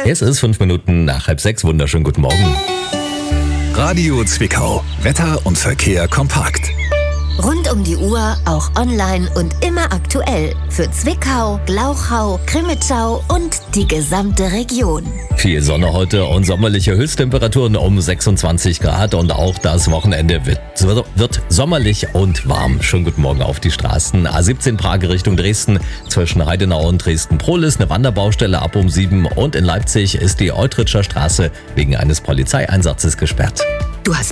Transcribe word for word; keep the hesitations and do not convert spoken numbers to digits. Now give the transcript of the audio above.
Es ist fünf Minuten nach halb sechs. Wunderschönen guten Morgen. Radio Zwickau. Wetter und Verkehr kompakt. Rund um die Uhr, auch online und immer aktuell. Für Zwickau, Glauchau, Crimmitschau und die gesamte Region. Viel Sonne heute und sommerliche Höchsttemperaturen um sechsundzwanzig Grad und auch das Wochenende wird, wird sommerlich und warm. Schönen guten Morgen auf die Straßen. A siebzehn Prag Richtung Dresden zwischen Heidenau und Dresden-Prohlis eine Wanderbaustelle ab um sieben und in Leipzig ist die Eutritscher Straße wegen eines Polizeieinsatzes gesperrt. Du hast